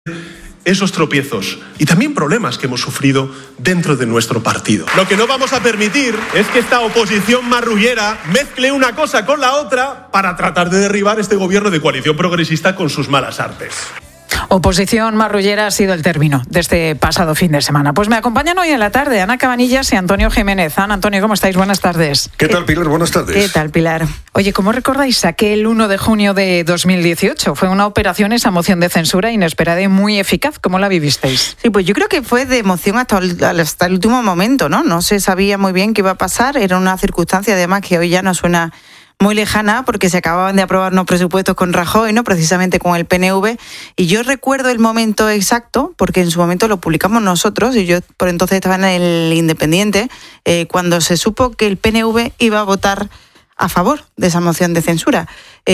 esos tropiezos y también problemas que hemos sufrido dentro de nuestro partido. Lo que no vamos a permitir es que esta oposición marrullera mezcle una cosa con la otra para tratar de derribar este gobierno de coalición progresista con sus malas artes. Oposición marrullera ha sido el término de este pasado fin de semana. Pues me acompañan hoy en la tarde Ana Cabanillas y Antonio Jiménez. Ana, Antonio, ¿cómo estáis? Buenas tardes. ¿Qué tal, Pilar? Buenas tardes. ¿Qué tal, Pilar? Oye, ¿cómo recordáis aquel 1 de junio de 2018? Fue una operación, esa moción de censura inesperada y muy eficaz. ¿Cómo la vivisteis? Sí, pues yo creo que fue de emoción hasta el último momento, ¿no? No se sabía muy bien qué iba a pasar. Era una circunstancia, además, que hoy ya nos suena muy lejana, porque se acababan de aprobar unos presupuestos con Rajoy, ¿no? Precisamente con el PNV, y yo recuerdo el momento exacto, porque en su momento lo publicamos nosotros, y yo por entonces estaba en el Independiente, cuando se supo que el PNV iba a votar a favor de esa moción de censura.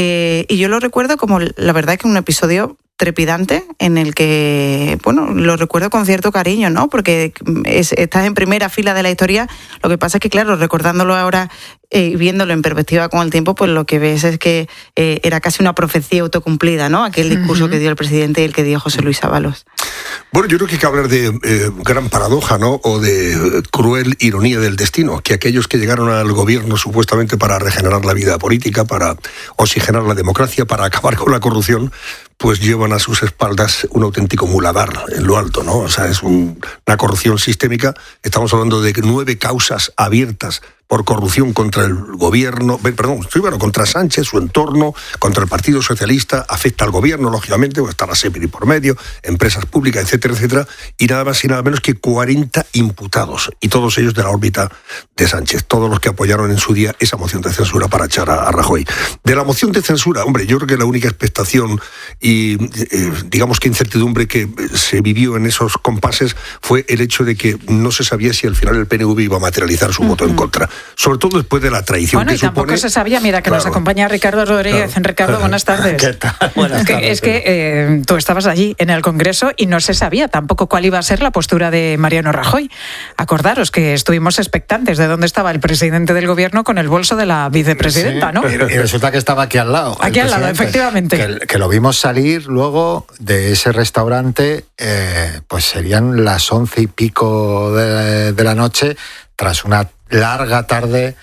Y yo lo recuerdo como, la verdad es que un episodio trepidante en el que, bueno, lo recuerdo con cierto cariño, ¿no? Porque estás en primera fila de la historia. Lo que pasa es que, claro, recordándolo ahora, viéndolo en perspectiva con el tiempo, pues lo que ves es que era casi una profecía autocumplida, ¿no? Aquel discurso que dio el presidente y el que dio José Luis Ábalos. Bueno, yo creo que hay que hablar de gran paradoja, ¿no? O de cruel ironía del destino, que aquellos que llegaron al gobierno supuestamente para regenerar la vida política, para oxigenar la democracia, para acabar con la corrupción, pues llevan a sus espaldas un auténtico muladar en lo alto, ¿no? O sea, es una corrupción sistémica. Estamos hablando de 9 causas abiertas por corrupción contra el gobierno, contra Sánchez, su entorno, contra el Partido Socialista, afecta al gobierno, lógicamente, porque está la SEPIRI por medio, empresas públicas, etcétera, etcétera, y nada más y nada menos que 40 imputados, y todos ellos de la órbita de Sánchez, todos los que apoyaron en su día esa moción de censura para echar a Rajoy. De la moción de censura, hombre, yo creo que la única expectación y, digamos que incertidumbre que se vivió en esos compases fue el hecho de que no se sabía si al final el PNV iba a materializar su voto en contra. Sobre todo después de la traición que supone. Bueno, y tampoco se sabía, mira, que nos acompaña Ricardo Rodríguez. Claro. Ricardo, buenas tardes. ¿Qué tal? Buenas tardes. Es que tú estabas allí en el Congreso y no se sabía tampoco cuál iba a ser la postura de Mariano Rajoy. Acordaros que estuvimos expectantes de dónde estaba el presidente del gobierno con el bolso de la vicepresidenta, ¿no? Y resulta que estaba aquí al lado. Aquí al lado, efectivamente. Que lo vimos salir luego de ese restaurante, pues serían las 11 y pico de la noche, tras una larga tarde,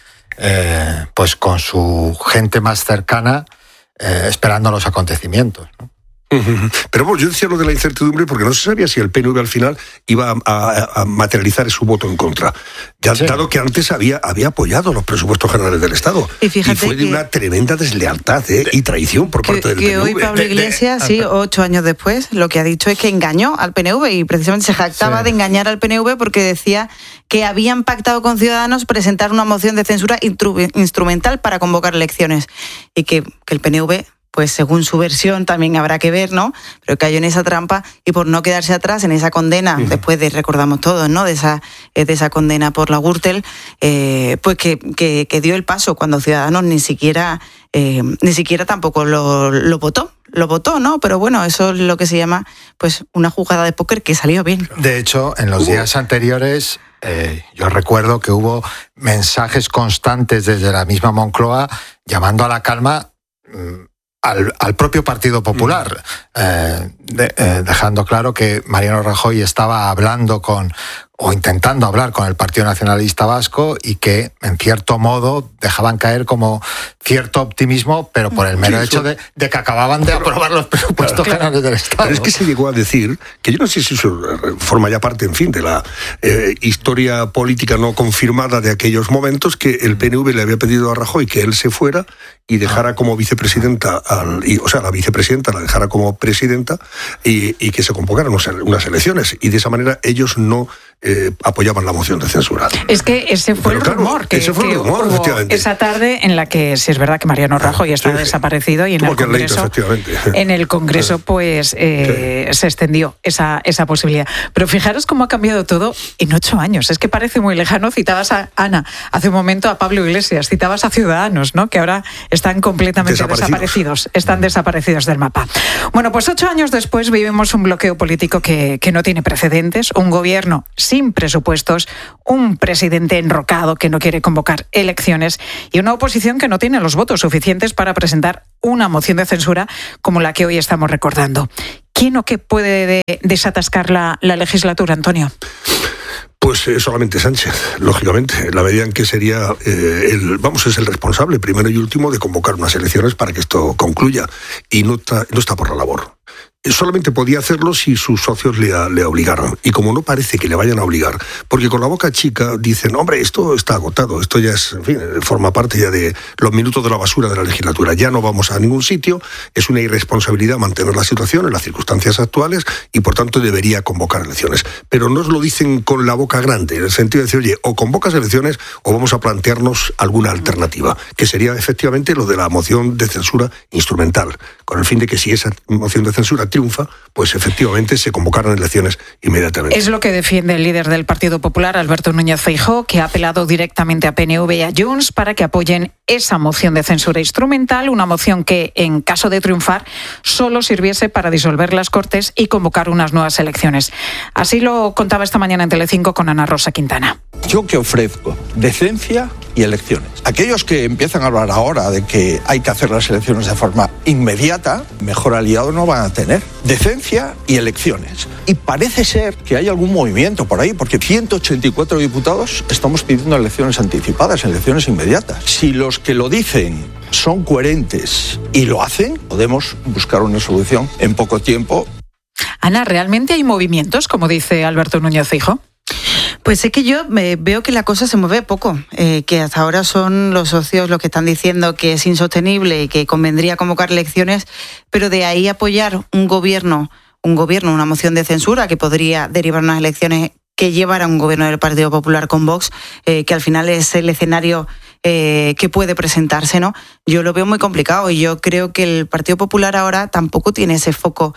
pues con su gente más cercana, esperando los acontecimientos, ¿no? Pero bueno, yo decía lo de la incertidumbre porque no se sabía si el PNV al final iba a materializar su voto en contra. Ya sí. Dado que antes había apoyado los presupuestos generales del Estado. Y fue de una tremenda deslealtad y traición por parte del PNV. Que hoy Pablo Iglesias, 8 años después, lo que ha dicho es que engañó al PNV y precisamente se jactaba de engañar al PNV porque decía que habían pactado con Ciudadanos presentar una moción de censura instrumental para convocar elecciones y que el PNV, pues según su versión, también habrá que ver, ¿no? Pero cayó en esa trampa y por no quedarse atrás en esa condena, después de, recordamos todos, ¿no? De esa condena por la Gürtel, pues que dio el paso cuando Ciudadanos ni siquiera tampoco lo votó. Lo votó, ¿no? Pero bueno, eso es lo que se llama, pues, una jugada de póker que salió bien. De hecho, en los días anteriores, yo recuerdo que hubo mensajes constantes desde la misma Moncloa llamando a la calma al propio Partido Popular, dejando claro que Mariano Rajoy estaba hablando o intentando hablar con el Partido Nacionalista Vasco y que, en cierto modo, dejaban caer como cierto optimismo, pero por el mero hecho de que acababan de aprobar los presupuestos generales del Estado. Pero es que se llegó a decir, que yo no sé si eso forma ya parte, en fin, de la historia política no confirmada de aquellos momentos, que el PNV le había pedido a Rajoy que él se fuera y dejara como vicepresidenta, la vicepresidenta la dejara como presidenta y que se convocaran unas elecciones. Y de esa manera ellos no apoyaban la moción de censura. Es que ese fue el rumor que hubo esa tarde en la que, si es verdad que Mariano Rajoy está desaparecido y en el Congreso pues se extendió esa posibilidad. Pero fijaros cómo ha cambiado todo en 8 años. Es que parece muy lejano. Citabas a Ana hace un momento, a Pablo Iglesias, citabas a Ciudadanos, ¿no? Que ahora están completamente desaparecidos. Están desaparecidos del mapa. Bueno, pues 8 años después vivimos un bloqueo político que no tiene precedentes, un gobierno sin presupuestos, un presidente enrocado que no quiere convocar elecciones y una oposición que no tiene los votos suficientes para presentar una moción de censura como la que hoy estamos recordando. ¿Quién o qué puede desatascar la legislatura, Antonio? Pues solamente Sánchez, lógicamente, la medida en que sería es el responsable primero y último de convocar unas elecciones para que esto concluya, y no está por la labor. Solamente podía hacerlo si sus socios le obligaran. Y como no parece que le vayan a obligar, porque con la boca chica dicen, hombre, esto está agotado, esto ya es, en fin, forma parte ya de los minutos de la basura de la legislatura, ya no vamos a ningún sitio, es una irresponsabilidad mantener la situación en las circunstancias actuales y por tanto debería convocar elecciones. Pero no os lo dicen con la boca grande, en el sentido de decir, oye, o convocas elecciones o vamos a plantearnos alguna alternativa, que sería efectivamente lo de la moción de censura instrumental, con el fin de que si esa moción de censura triunfa, pues efectivamente se convocaran elecciones inmediatamente. Es lo que defiende el líder del Partido Popular, Alberto Núñez Feijóo, que ha apelado directamente a PNV y a Junts para que apoyen esa moción de censura instrumental, una moción que, en caso de triunfar, solo sirviese para disolver las Cortes y convocar unas nuevas elecciones. Así lo contaba esta mañana en Telecinco con Ana Rosa Quintana. ¿Yo qué ofrezco? Decencia y elecciones. Aquellos que empiezan a hablar ahora de que hay que hacer las elecciones de forma inmediata, mejor aliado no van a tener. Decencia y elecciones. Y parece ser que hay algún movimiento por ahí, porque 184 diputados estamos pidiendo elecciones anticipadas, elecciones inmediatas. Si los que lo dicen son coherentes y lo hacen, podemos buscar una solución en poco tiempo. Ana, ¿realmente hay movimientos, como dice Alberto Núñez Feijóo? Pues es que yo veo que la cosa se mueve poco, que hasta ahora son los socios los que están diciendo que es insostenible y que convendría convocar elecciones, pero de ahí apoyar un gobierno, una moción de censura que podría derivar unas elecciones que llevara a un gobierno del Partido Popular con Vox, que al final es el escenario que puede presentarse, ¿no? Yo lo veo muy complicado y yo creo que el Partido Popular ahora tampoco tiene ese foco,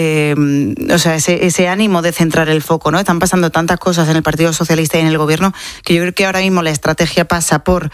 ese ánimo de centrar el foco, ¿no? Están pasando tantas cosas en el Partido Socialista y en el Gobierno que yo creo que ahora mismo la estrategia pasa por,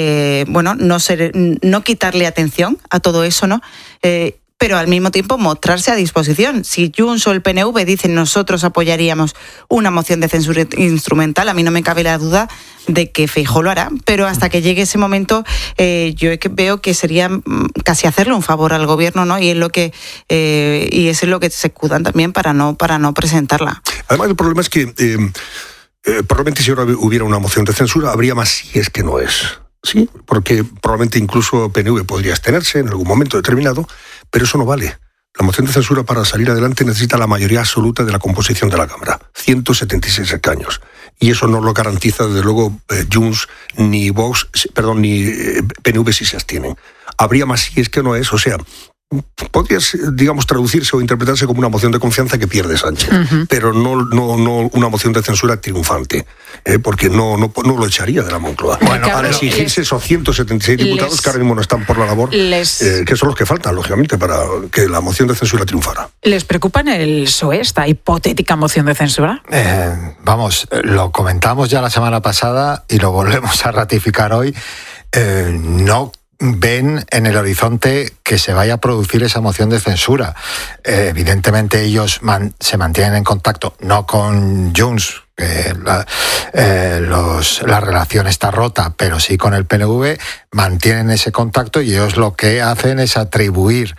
no quitarle atención a todo eso, ¿no? Pero al mismo tiempo mostrarse a disposición. Si Junts o el PNV dicen nosotros apoyaríamos una moción de censura instrumental, a mí no me cabe la duda de que Feijóo lo hará, pero hasta que llegue ese momento yo veo que sería casi hacerle un favor al gobierno, ¿no? Y es lo que eso es lo que se escudan también para no presentarla. Además, el problema es que probablemente si ahora hubiera una moción de censura habría más si es que no es. Sí, porque probablemente incluso PNV podría abstenerse en algún momento determinado, pero eso no vale. La moción de censura para salir adelante necesita la mayoría absoluta de la composición de la Cámara, 176 escaños. Y eso no lo garantiza, desde luego, Junts ni PNV si se abstienen. Habría más si es que no es, o sea, podría, digamos, traducirse o interpretarse como una moción de confianza que pierde Sánchez, pero no una moción de censura triunfante, porque no lo echaría de la Moncloa. Bueno, para exigirse esos 176 diputados que ahora mismo no están por la labor, que son los que faltan, lógicamente, para que la moción de censura triunfara. ¿Les preocupa en el PSOE esta hipotética moción de censura? Lo comentamos ya la semana pasada y lo volvemos a ratificar hoy. No ven en el horizonte que se vaya a producir esa moción de censura. Evidentemente ellos se mantienen en contacto, no con Junts, la relación está rota, pero sí con el PNV, mantienen ese contacto y ellos lo que hacen es atribuir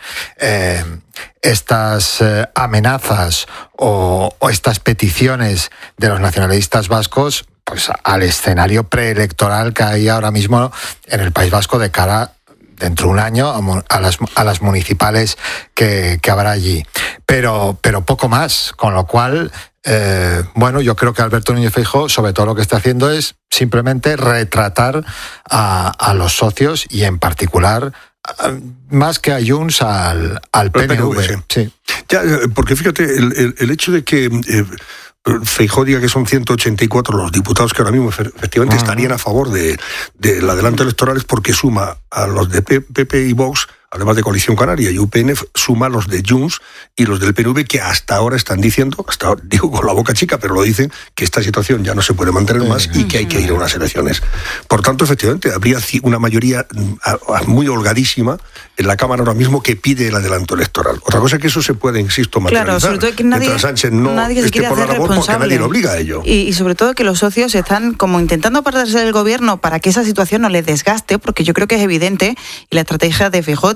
estas amenazas o estas peticiones de los nacionalistas vascos pues al escenario preelectoral que hay ahora mismo en el País Vasco de cara dentro de un año a las municipales que habrá allí. Pero poco más, con lo cual, yo creo que Alberto Núñez Feijóo, sobre todo lo que está haciendo es simplemente retratar a los socios y en particular más que a Junts al PNV. Sí. Ya, porque fíjate, el hecho de que Feijóo diga que son 184 los diputados que ahora mismo efectivamente estarían a favor del adelanto electoral es porque suma a los de PP y Vox, además de Coalición Canaria y UPN, suma los de Junts y los del PNV que hasta ahora están diciendo, digo con la boca chica, pero lo dicen, que esta situación ya no se puede mantener más y que hay que ir a unas elecciones. Por tanto, efectivamente, habría una mayoría muy holgadísima en la Cámara ahora mismo que pide el adelanto electoral. Otra cosa es que eso se puede, insisto, materializar. Claro, sobre todo que nadie se quiere hacer responsable. Porque nadie lo obliga a ello. Y sobre todo que los socios están como intentando apartarse del gobierno para que esa situación no les desgaste, porque yo creo que es evidente, y la estrategia de Feijóo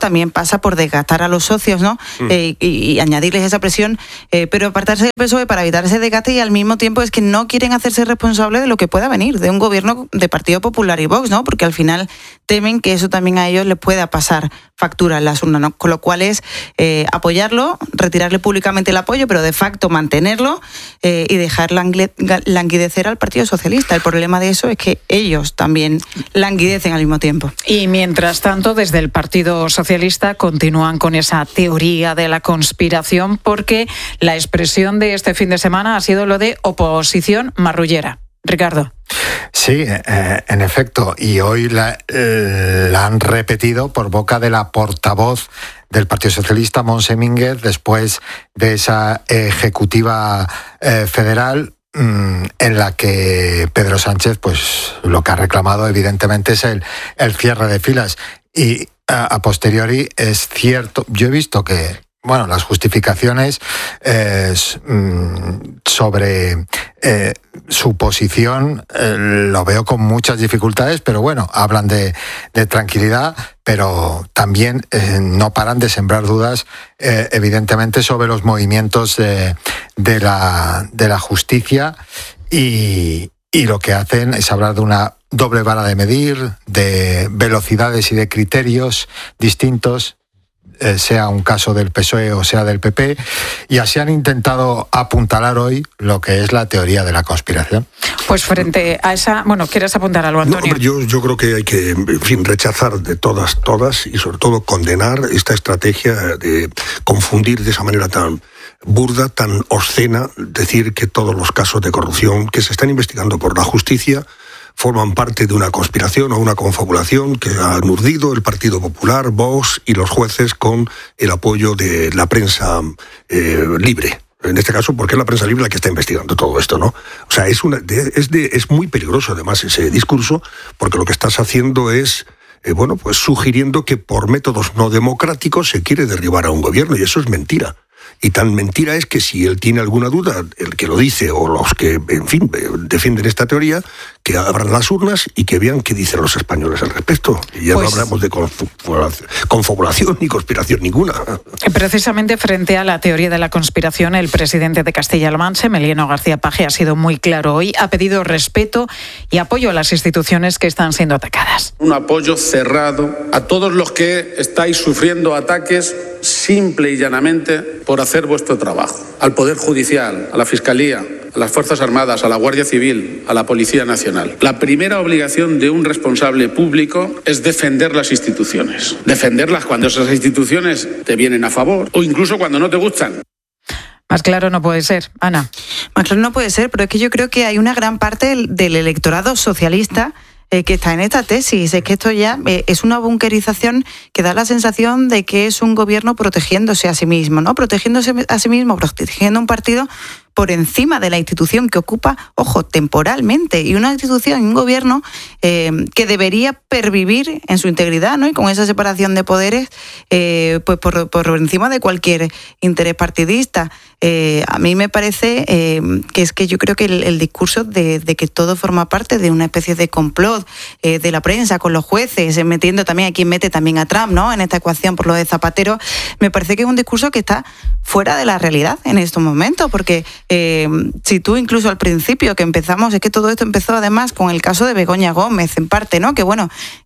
también pasa por desgastar a los socios, ¿no? Y añadirles esa presión, pero apartarse del PSOE para evitar ese desgaste, y al mismo tiempo es que no quieren hacerse responsables de lo que pueda venir de un gobierno de Partido Popular y Vox, ¿no? Porque al final temen que eso también a ellos les pueda pasar factura en las urnas, ¿no? Con lo cual es apoyarlo, retirarle públicamente el apoyo, pero de facto mantenerlo y dejar languidecer al Partido Socialista. El problema de eso es que ellos también languidecen al mismo tiempo. Y mientras tanto, desde el Partido Socialista continúan con esa teoría de la conspiración, porque la expresión de este fin de semana ha sido lo de oposición marrullera. Ricardo. Sí, en efecto, y hoy la han repetido por boca de la portavoz del Partido Socialista, Montse Mínguez, después de esa ejecutiva federal en la que Pedro Sánchez, pues lo que ha reclamado evidentemente es el cierre de filas. Y a posteriori es cierto, yo he visto que las justificaciones sobre su posición lo veo con muchas dificultades, pero hablan de tranquilidad, pero también no paran de sembrar dudas, evidentemente, sobre los movimientos de la justicia, y lo que hacen es hablar de una doble vara de medir, de velocidades y de criterios distintos, sea un caso del PSOE o sea del PP, y así han intentado apuntalar hoy lo que es la teoría de la conspiración. Pues frente a esa... ¿quieres apuntar algo, Antonio? No, yo creo que hay que, rechazar de todas, y sobre todo condenar esta estrategia de confundir de esa manera tan burda, tan obscena, decir que todos los casos de corrupción que se están investigando por la justicia forman parte de una conspiración o una confabulación que han urdido el Partido Popular, Vox y los jueces con el apoyo de la prensa libre. En este caso, porque es la prensa libre la que está investigando todo esto, ¿no? O sea, es muy peligroso además ese discurso, porque lo que estás haciendo es sugiriendo que por métodos no democráticos se quiere derribar a un gobierno, y eso es mentira. Y tan mentira es que si él tiene alguna duda, el que lo dice o los que, defienden esta teoría, que abran las urnas y que vean qué dicen los españoles al respecto. Y ya no hablamos de confabulación ni conspiración ninguna. Precisamente frente a la teoría de la conspiración, el presidente de Castilla-La Mancha, Emiliano García Paje, ha sido muy claro hoy. Ha pedido respeto y apoyo a las instituciones que están siendo atacadas. Un apoyo cerrado a todos los que estáis sufriendo ataques simple y llanamente por hacer vuestro trabajo. Al Poder Judicial, a la Fiscalía, a las Fuerzas Armadas, a la Guardia Civil, a la Policía Nacional. La primera obligación de un responsable público es defender las instituciones. Defenderlas cuando esas instituciones te vienen a favor o incluso cuando no te gustan. Más claro no puede ser, Ana. Más claro no puede ser, pero es que yo creo que hay una gran parte del electorado socialista que está en esta tesis. Es que esto ya es una bunkerización que da la sensación de que es un gobierno protegiéndose a sí mismo, ¿no? Protegiéndose a sí mismo, protegiendo un partido por encima de la institución que ocupa, ojo, temporalmente, y una institución y un gobierno que debería pervivir en su integridad, ¿no? Y con esa separación de poderes, pues por encima de cualquier interés partidista. A mí me parece que es que yo creo que el discurso de que todo forma parte de una especie de complot de la prensa con los jueces, metiendo también a quien mete también a Trump, ¿no? En esta ecuación por lo de Zapatero, me parece que es un discurso que está fuera de la realidad en estos momentos, porque si tú incluso al principio que empezamos, es que todo esto empezó además con el caso de Begoña Gómez, en parte, ¿no? Que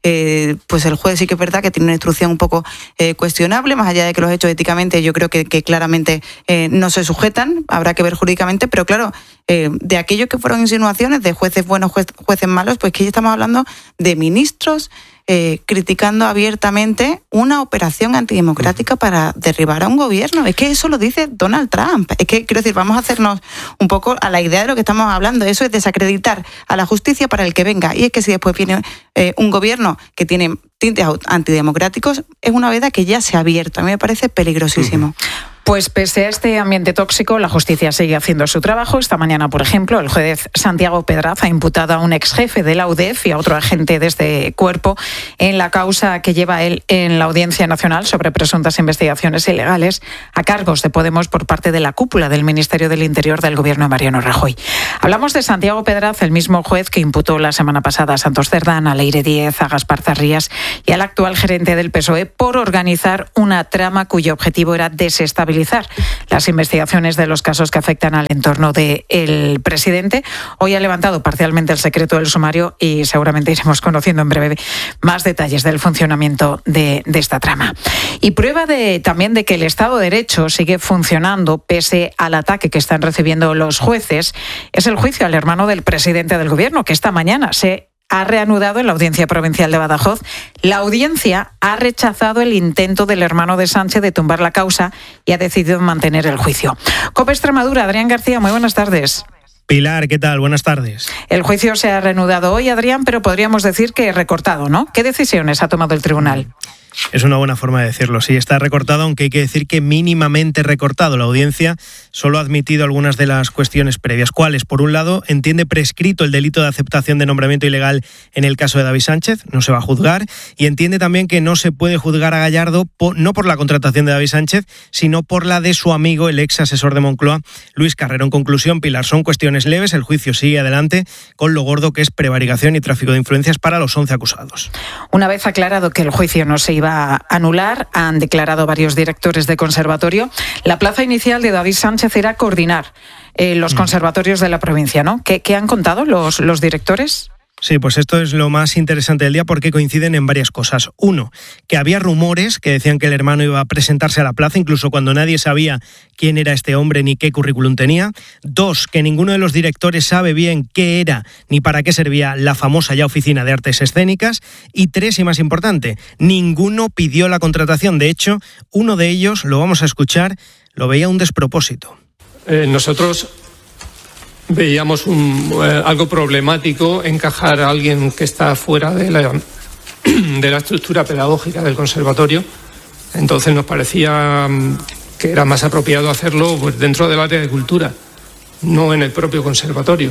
pues el juez sí que es verdad que tiene una instrucción un poco cuestionable, más allá de que los hechos éticamente yo creo que claramente no se sujetan, habrá que ver jurídicamente, pero claro, de aquellos que fueron insinuaciones de jueces buenos, jueces malos, pues que ya estamos hablando de ministros criticando abiertamente una operación antidemocrática para derribar a un gobierno. Es que eso lo dice Donald Trump. Es que, quiero decir, vamos a hacernos un poco a la idea de lo que estamos hablando. Eso es desacreditar a la justicia para el que venga. Y es que si después viene un gobierno que tiene tintes antidemocráticos, es una veda que ya se ha abierto. A mí me parece peligrosísimo. Pues pese a este ambiente tóxico, la justicia sigue haciendo su trabajo. Esta mañana, por ejemplo, el juez Santiago Pedraz ha imputado a un exjefe de la UDEF y a otro agente de este cuerpo en la causa que lleva él en la Audiencia Nacional sobre presuntas investigaciones ilegales a cargos de Podemos por parte de la cúpula del Ministerio del Interior del gobierno de Mariano Rajoy. Hablamos de Santiago Pedraz, el mismo juez que imputó la semana pasada a Santos Cerdán, a Leire Díez, a Gaspar Zarrías y al actual gerente del PSOE por organizar una trama cuyo objetivo era desestabilizar las investigaciones de los casos que afectan al entorno del presidente. Hoy ha levantado parcialmente el secreto del sumario y seguramente iremos conociendo en breve más detalles del funcionamiento de esta trama. Y prueba también de que el Estado de Derecho sigue funcionando pese al ataque que están recibiendo los jueces es el juicio al hermano del presidente del Gobierno, que esta mañana se ha reanudado en la Audiencia Provincial de Badajoz. La audiencia ha rechazado el intento del hermano de Sánchez de tumbar la causa y ha decidido mantener el juicio. COPE Extremadura, Adrián García, muy buenas tardes. Pilar, ¿qué tal? Buenas tardes. El juicio se ha reanudado hoy, Adrián, pero podríamos decir que recortado, ¿no? ¿Qué decisiones ha tomado el tribunal? Es una buena forma de decirlo. Sí, está recortado, aunque hay que decir que mínimamente recortado. La audiencia solo ha admitido algunas de las cuestiones previas. ¿Cuáles? Por un lado, entiende prescrito el delito de aceptación de nombramiento ilegal en el caso de David Sánchez, no se va a juzgar, y entiende también que no se puede juzgar a Gallardo no por la contratación de David Sánchez, sino por la de su amigo, el ex asesor de Moncloa, Luis Carrero. En conclusión, Pilar, son cuestiones leves, el juicio sigue adelante con lo gordo que es prevaricación y tráfico de influencias para los 11 acusados. Una vez aclarado que el juicio no se iba a anular, han declarado varios directores de conservatorio. La plaza inicial de David Sánchez era coordinar los conservatorios de la provincia, ¿no? ¿Qué han contado los directores? Sí, pues esto es lo más interesante del día porque coinciden en varias cosas. Uno, que había rumores que decían que el hermano iba a presentarse a la plaza, incluso cuando nadie sabía quién era este hombre ni qué currículum tenía. Dos, que ninguno de los directores sabe bien qué era ni para qué servía la famosa ya Oficina de Artes Escénicas. Y tres, y más importante, ninguno pidió la contratación. De hecho, uno de ellos, lo vamos a escuchar, lo veía un despropósito. Nosotros veíamos algo problemático encajar a alguien que está fuera de la estructura pedagógica del conservatorio. Entonces nos parecía que era más apropiado hacerlo pues, dentro del área de cultura, no en el propio conservatorio.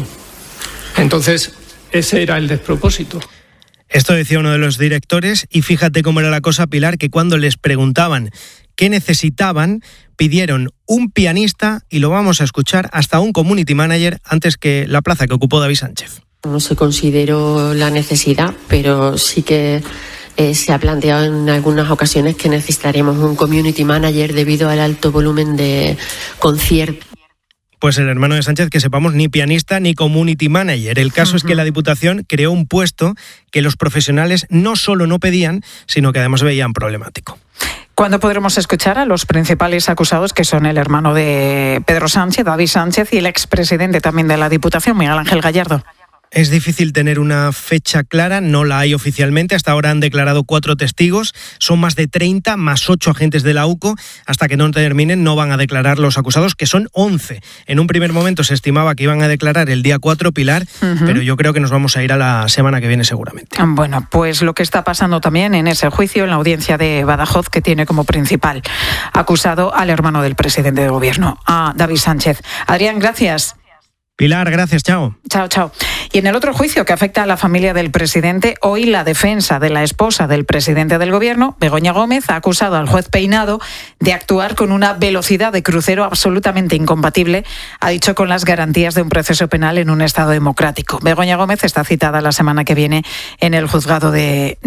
Entonces ese era el despropósito. Esto decía uno de los directores y fíjate cómo era la cosa, Pilar, que cuando les preguntaban qué necesitaban, pidieron un pianista y lo vamos a escuchar, hasta un community manager antes que la plaza que ocupó David Sánchez. No se consideró la necesidad, pero sí que se ha planteado en algunas ocasiones que necesitaríamos un community manager debido al alto volumen de conciertos. Pues el hermano de Sánchez, que sepamos, ni pianista ni community manager. El caso es que la Diputación creó un puesto que los profesionales no solo no pedían, sino que además veían problemático. ¿Cuándo podremos escuchar a los principales acusados, que son el hermano de Pedro Sánchez, David Sánchez, y el expresidente también de la Diputación, Miguel Ángel Gallardo? Es difícil tener una fecha clara, no la hay oficialmente. Hasta ahora han declarado 4 testigos, son más de 30, más 8 agentes de la UCO. Hasta que no terminen no van a declarar los acusados, que son 11. En un primer momento se estimaba que iban a declarar el día 4, Pilar, pero yo creo que nos vamos a ir a la semana que viene seguramente. Bueno, pues lo que está pasando también en ese juicio, en la audiencia de Badajoz, que tiene como principal acusado al hermano del presidente de Gobierno, a David Sánchez. Adrián, gracias. Pilar, gracias, chao. Chao. Y en el otro juicio que afecta a la familia del presidente, hoy la defensa de la esposa del presidente del Gobierno, Begoña Gómez, ha acusado al juez Peinado de actuar con una velocidad de crucero absolutamente incompatible, ha dicho, con las garantías de un proceso penal en un Estado democrático. Begoña Gómez está citada la semana que viene en el juzgado de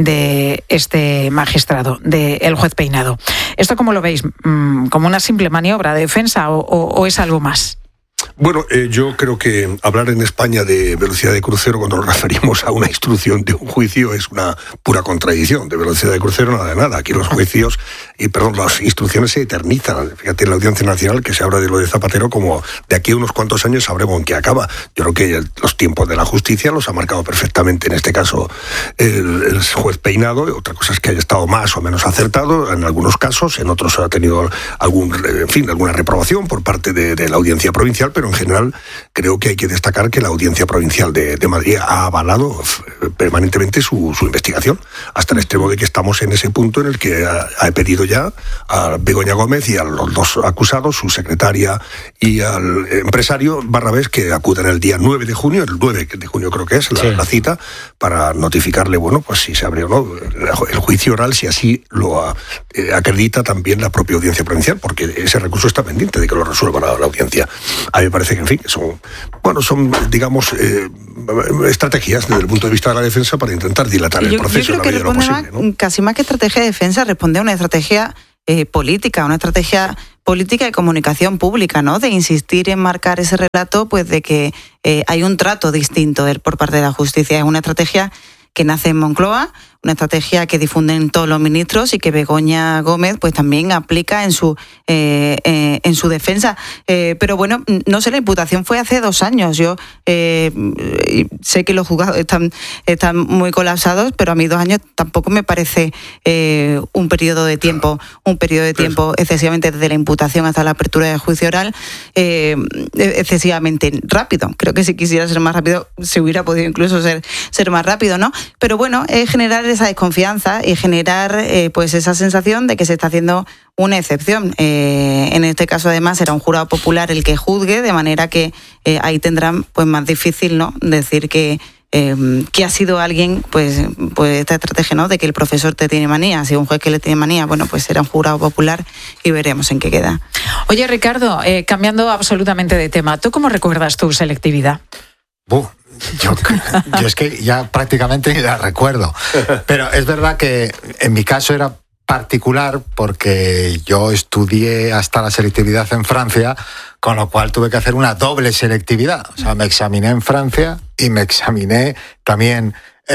este magistrado, del juez Peinado. ¿Esto cómo lo veis? ¿Como una simple maniobra de defensa o es algo más? Bueno, yo creo que hablar en España de velocidad de crucero cuando nos referimos a una instrucción de un juicio es una pura contradicción. De velocidad de crucero nada de nada. Aquí los juicios, las instrucciones se eternizan. Fíjate, en la Audiencia Nacional que se habla de lo de Zapatero como de aquí a unos cuantos años sabremos en qué acaba. Yo creo que los tiempos de la justicia los ha marcado perfectamente, en este caso, el juez Peinado. Otra cosa es que haya estado más o menos acertado en algunos casos, en otros ha tenido alguna reprobación por parte de la Audiencia Provincial, pero en general creo que hay que destacar que la Audiencia Provincial de Madrid ha avalado permanentemente su investigación, hasta el extremo de que estamos en ese punto en el que ha pedido ya a Begoña Gómez y a los 2 acusados, su secretaria y al empresario Barrabés, que acudan el día 9 de junio, el 9 de junio creo que es la cita, para notificarle, pues si se abre o no el juicio oral, si así lo acredita también la propia Audiencia Provincial, porque ese recurso está pendiente de que lo resuelva la Audiencia. A mí me parece que, en fin, son digamos, estrategias desde el punto de vista de la defensa para intentar dilatar el proceso en la medida de lo posible, ¿no? Casi más que estrategia de defensa, responde a una estrategia política, una estrategia política de comunicación pública, ¿no? De insistir en marcar ese relato, pues de que hay un trato distinto por parte de la justicia. Es una estrategia que nace en Moncloa, una estrategia que difunden todos los ministros y que Begoña Gómez pues también aplica en su defensa. Pero bueno, no sé, la imputación fue hace 2 años. Yo sé que los juzgados están muy colapsados, pero a mí 2 años tampoco me parece un periodo de tiempo excesivamente desde la imputación hasta la apertura del juicio oral, excesivamente rápido. Creo que si quisiera ser más rápido se hubiera podido incluso ser más rápido, ¿no? Pero bueno, es generar esa desconfianza y generar pues esa sensación de que se está haciendo una excepción. En este caso, además, será un jurado popular el que juzgue, de manera que ahí tendrán pues más difícil, ¿no?, decir que ha sido alguien, pues esta estrategia, ¿no?, de que el profesor te tiene manía. Si un juez que le tiene manía, bueno, pues será un jurado popular y veremos en qué queda. Oye, Ricardo, cambiando absolutamente de tema, ¿tú cómo recuerdas tu selectividad? Yo es que ya prácticamente ni la recuerdo, pero es verdad que en mi caso era particular porque yo estudié hasta la selectividad en Francia, con lo cual tuve que hacer una doble selectividad. O sea, me examiné en Francia y me examiné también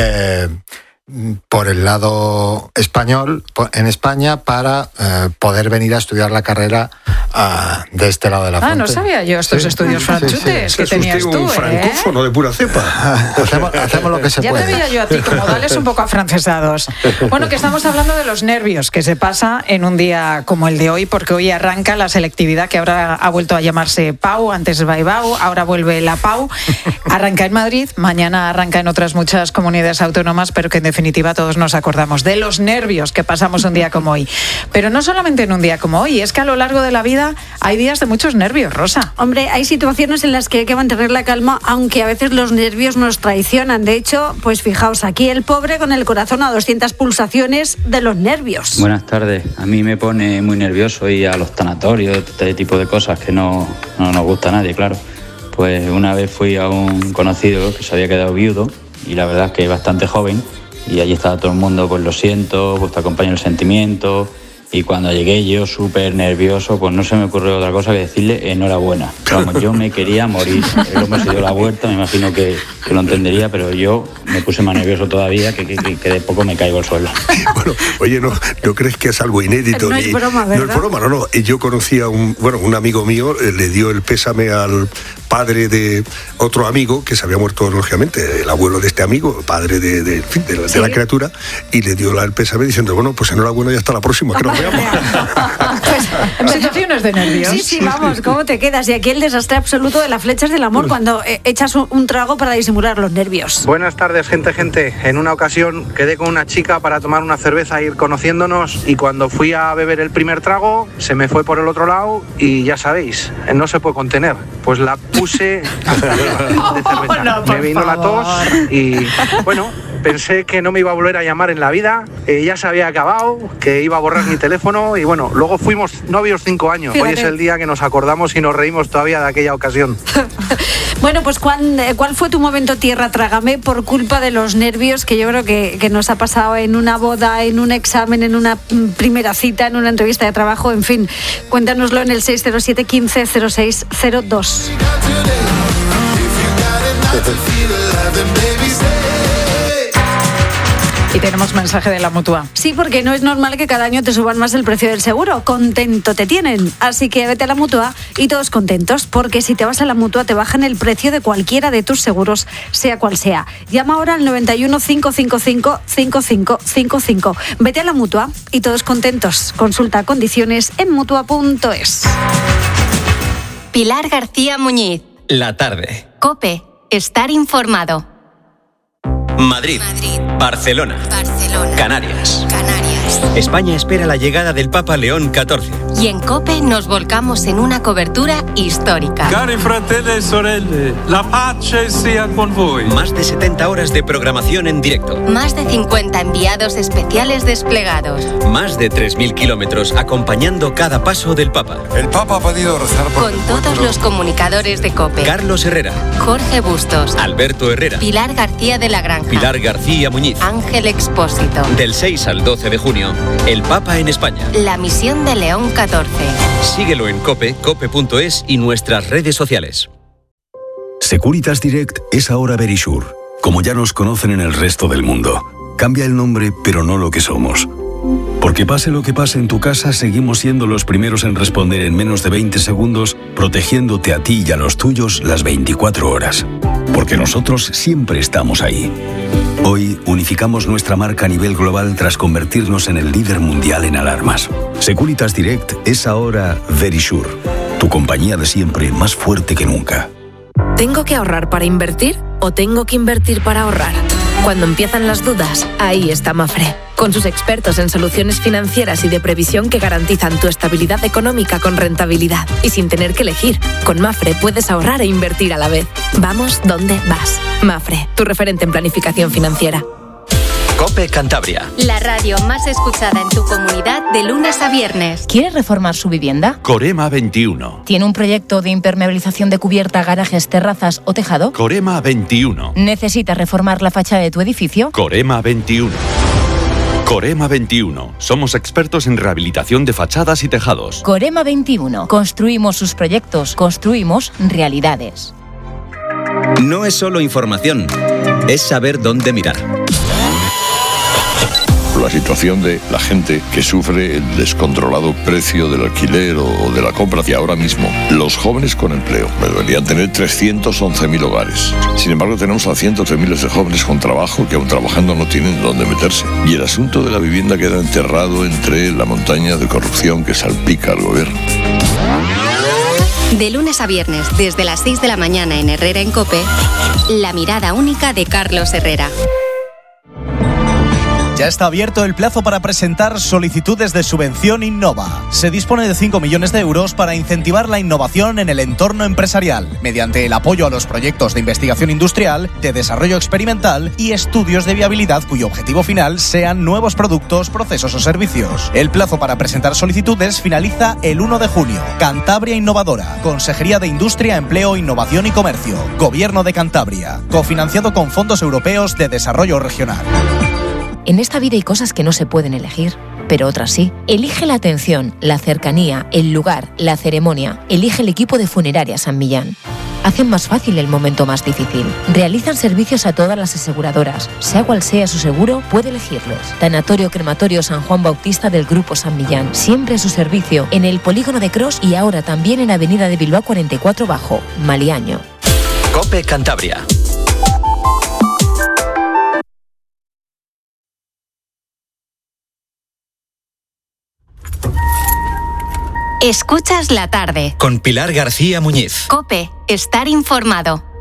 por el lado español, en España, para poder venir a estudiar la carrera de este lado de la frontera. No sabía yo estos estudios franchutes que tenías tú. Un francófono de pura cepa. Hacemos lo que se puede. Ya te veía yo a ti como dales un poco afrancesados. Bueno, que estamos hablando de los nervios que se pasa en un día como el de hoy, porque hoy arranca la selectividad que ahora ha vuelto a llamarse PAU, antes Baibau, ahora vuelve la PAU. Arranca en Madrid, mañana arranca en otras muchas comunidades autónomas, pero que en definitiva todos nos acordamos de los nervios que pasamos un día como hoy. Pero no solamente en un día como hoy, es que a lo largo de la vida hay días de muchos nervios, Rosa. Hombre, hay situaciones en las que hay que mantener la calma, aunque a veces los nervios nos traicionan. De hecho, pues fijaos, aquí el pobre con el corazón a 200 pulsaciones de los nervios. Buenas tardes. A mí me pone muy nervioso ir a los tanatorios, este tipo de cosas que no nos gusta a nadie, claro. Pues una vez fui a un conocido que se había quedado viudo y la verdad es que bastante joven, y allí estaba todo el mundo, pues lo siento, pues te acompaño el sentimiento. Y cuando llegué yo súper nervioso, pues no se me ocurrió otra cosa que decirle enhorabuena. Vamos, yo me quería morir. El hombre se dio la vuelta, me imagino que lo entendería, pero yo me puse más nervioso todavía, que de poco me caigo al suelo. Bueno, oye, ¿no crees que es algo inédito? No es broma, ¿verdad? No es broma, no. Yo conocí a un amigo mío, le dio el pésame al padre de otro amigo que se había muerto, lógicamente, el abuelo de este amigo, padre de la criatura, y le dio el pésame diciendo, bueno, pues enhorabuena y hasta la próxima, que nos veamos. Pues, situaciones de nervios. Sí, vamos, ¿cómo te quedas? Y aquí el desastre absoluto de las flechas del amor, cuando echas un trago para disimular los nervios. Buenas tardes, gente. En una ocasión quedé con una chica para tomar una cerveza e ir conociéndonos, y cuando fui a beber el primer trago, se me fue por el otro lado y ya sabéis, no se puede contener. Pues la puse hasta arriba de cerveza. No, me vino la tos y, bueno, pensé que no me iba a volver a llamar en la vida, ya se había acabado, que iba a borrar mi teléfono, y bueno, luego fuimos novios 5 años. Fíjate. Hoy es el día que nos acordamos y nos reímos todavía de aquella ocasión. Bueno, pues ¿cuál fue tu momento tierra trágame por culpa de los nervios que yo creo que nos ha pasado en una boda, en un examen, en una primera cita, en una entrevista de trabajo? En fin, cuéntanoslo en el 607 15 06 02. Y tenemos mensaje de la Mutua. Sí, porque no es normal que cada año te suban más el precio del seguro. Contento te tienen. Así que vete a la Mutua y todos contentos, porque si te vas a la Mutua te bajan el precio de cualquiera de tus seguros, sea cual sea. Llama ahora al 91 555 5555. Vete a la Mutua y todos contentos. Consulta condiciones en Mutua.es. Pilar García Muñiz. La tarde. COPE. Estar informado. Madrid. Barcelona. Canarias. país. España espera la llegada del Papa León XIV. Y en COPE nos volcamos en una cobertura histórica. Cari fratelli e sorelle, la pace sia con voi. Más de 70 horas de programación en directo. Más de 50 enviados especiales desplegados. Más de 3.000 kilómetros acompañando cada paso del Papa. El Papa ha podido rezar por Con todos los comunicadores de COPE. Carlos Herrera. Jorge Bustos. Alberto Herrera. Pilar García de la Granja. Pilar García Muñiz. Ángel Expósito. Del 6 al 12 de junio, el Papa en España. La misión de León XIV. Síguelo en COPE, cope.es y nuestras redes sociales. Securitas Direct es ahora Verisure, como ya nos conocen en el resto del mundo. Cambia el nombre, pero no lo que somos. Porque pase lo que pase en tu casa, seguimos siendo los primeros en responder en menos de 20 segundos, protegiéndote a ti y a los tuyos las 24 horas. Porque nosotros siempre estamos ahí. Hoy unificamos nuestra marca a nivel global tras convertirnos en el líder mundial en alarmas. Securitas Direct es ahora Verisure, tu compañía de siempre más fuerte que nunca. ¿Tengo que ahorrar para invertir o tengo que invertir para ahorrar? Cuando empiezan las dudas, ahí está Mafre, con sus expertos en soluciones financieras y de previsión que garantizan tu estabilidad económica con rentabilidad y sin tener que elegir. Con Mafre puedes ahorrar e invertir a la vez. Vamos donde vas. Mafre, tu referente en planificación financiera. COPE Cantabria. La radio más escuchada en tu comunidad de lunes a viernes. ¿Quiere reformar su vivienda? Corema 21. ¿Tiene un proyecto de impermeabilización de cubierta, garajes, terrazas o tejado? Corema 21. ¿Necesita reformar la fachada de tu edificio? Corema 21. Corema 21. Somos expertos en rehabilitación de fachadas y tejados. Corema 21. Construimos sus proyectos, construimos realidades. No es solo información, es saber dónde mirar. La situación de la gente que sufre el descontrolado precio del alquiler o de la compra. Y ahora mismo, los jóvenes con empleo deberían tener 311.000 hogares. Sin embargo, tenemos a cientos de miles de jóvenes con trabajo que aún trabajando no tienen dónde meterse. Y el asunto de la vivienda queda enterrado entre la montaña de corrupción que salpica al gobierno. De lunes a viernes, desde las 6 de la mañana en Herrera en COPE, la mirada única de Carlos Herrera. Ya está abierto el plazo para presentar solicitudes de subvención Innova. Se dispone de 5 millones de euros para incentivar la innovación en el entorno empresarial, mediante el apoyo a los proyectos de investigación industrial, de desarrollo experimental y estudios de viabilidad cuyo objetivo final sean nuevos productos, procesos o servicios. El plazo para presentar solicitudes finaliza el 1 de junio. Cantabria Innovadora, Consejería de Industria, Empleo, Innovación y Comercio, Gobierno de Cantabria, cofinanciado con fondos europeos de desarrollo regional. En esta vida hay cosas que no se pueden elegir, pero otras sí. Elige la atención, la cercanía, el lugar, la ceremonia. Elige el equipo de Funeraria San Millán. Hacen más fácil el momento más difícil. Realizan servicios a todas las aseguradoras. Sea cual sea su seguro, puede elegirlos. Tanatorio Crematorio San Juan Bautista del Grupo San Millán. Siempre a su servicio, en el Polígono de Cros y ahora también en Avenida de Bilbao 44 Bajo, Maliaño. COPE Cantabria. Escuchas la tarde. Con Pilar García Muñiz. COPE, estar informado.